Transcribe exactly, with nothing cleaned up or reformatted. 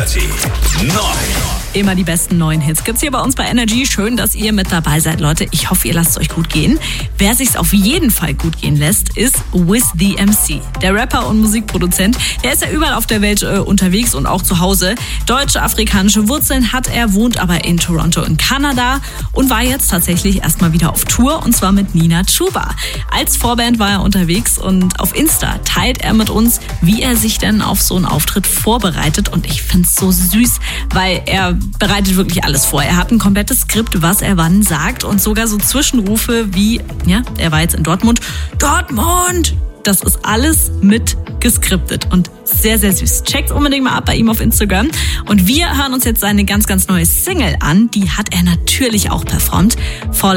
Energy neu. Immer die besten neuen Hits gibt's hier bei uns bei Energy. Schön, dass ihr mit dabei seid, Leute. Ich hoffe, ihr lasst es euch gut gehen. Wer sich's auf jeden Fall gut gehen lässt, ist Wiz the M C. Der Rapper und Musikproduzent, der ist ja überall auf der Welt äh, unterwegs und auch zu Hause. Deutsche, afrikanische Wurzeln hat er, wohnt aber in Toronto in Kanada und war jetzt tatsächlich erstmal wieder auf Tour, und zwar mit Nina Chuba. Als Vorband war er unterwegs und auf Insta teilt er mit uns, wie er sich denn auf so einen Auftritt vorbereitet, und ich find's so süß, weil er bereitet wirklich alles vor. Er hat ein komplettes Skript, was er wann sagt, und sogar so Zwischenrufe wie, ja, er war jetzt in Dortmund, Dortmund! Das ist alles mit geskriptet und sehr, sehr süß. Checkt unbedingt mal ab bei ihm auf Instagram. Und wir hören uns jetzt seine ganz, ganz neue Single an. Die hat er natürlich auch performt. Fall